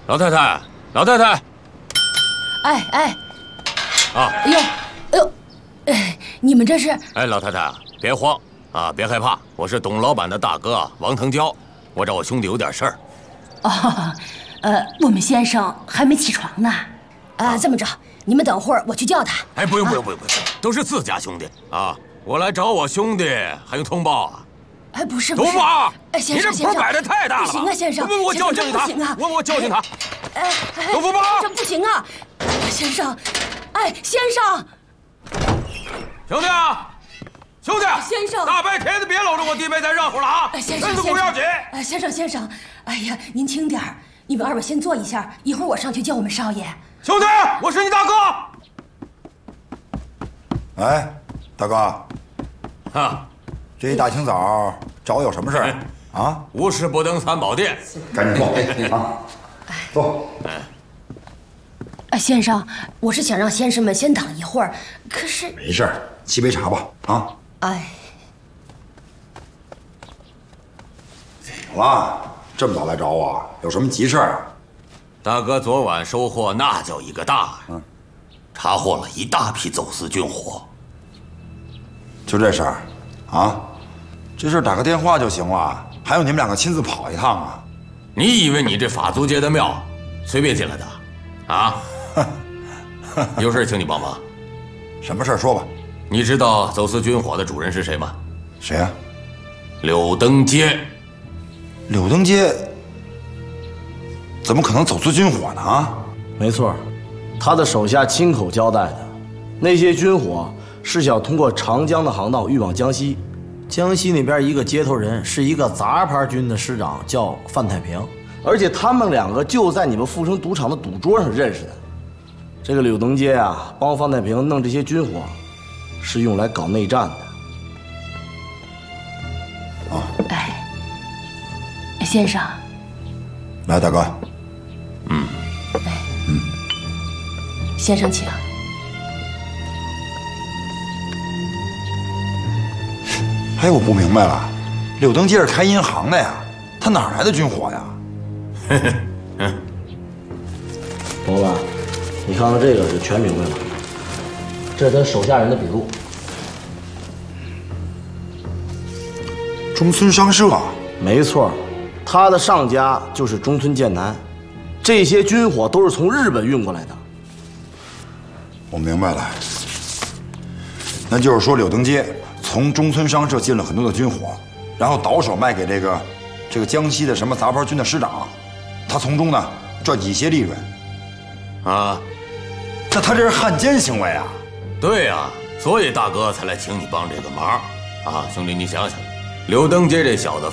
老太太，老太太， 哎， 啊， 哎呦，你们这是？ 哎，老太太，别慌啊，别害怕，我是董老板的大哥王腾蛟，我找我兄弟有点事儿。 哦，我们先生还没起床呢。这么着，你们等会儿我去叫他。 哎，不用，都是自家兄弟啊，我来找我兄弟还用通报啊？ 哎，不是， 通报！ 先生， 你这谱摆的太大了吧？ 不行啊，先生， 我教训他，我教训他。有福报！ 这不行啊，先生，先生， 兄弟啊，兄弟， 先生， 大白天的别搂着我弟妹再热乎了啊！ 先生， 不要紧。 先生，哎呀，您轻点儿，你们二位先坐一下，一会儿我上去叫我们少爷。 兄弟，我是你大哥。 哎，大哥， 啊， 这一大清早找我有什么事儿啊？ 无事不登三宝殿， 赶紧坐啊！坐。 先生，我是想让先生们先等一会儿，可是没事儿，沏杯茶吧啊！怎么了？这么早来找我，有什么急事儿？ 大哥昨晚收获那叫一个大呀，查获了一大批走私军火。 就这事儿，啊？这事儿打个电话就行了，还用你们两个亲自跑一趟啊？ 你以为你这法租界的庙随便进来的啊？有事请你帮忙。 什么事儿说吧。 你知道走私军火的主人是谁吗？ 谁呀？ 柳登阶。 柳登阶怎么可能走私军火呢？ 没错，他的手下亲口交代的，那些军火是想通过长江的航道运往江西。江西那边一个接头人是一个杂牌军的师长，叫范太平，而且他们两个就在你们富城赌场的赌桌上认识的。这个柳登阶啊，帮范太平弄这些军火，是用来搞内战的。 先生， 来，大哥。 先生请。 哎，我不明白了，柳登阶是开银行的呀，他哪来的军火呀？ 董老板，你看看这个就全明白了。这是他手下人的笔录。 中村商社。 没错，他的上家就是中村健男，这些军火都是从日本运过来的。 我明白了，那就是说柳登阶从中村商社进了很多的军火，然后倒手卖给这个江西的什么杂牌军的师长，他从中呢赚取一些利润。 啊， 那他这是汉奸行为啊！ 对呀，所以大哥才来请你帮这个忙啊，兄弟，你想想，柳登阶这小子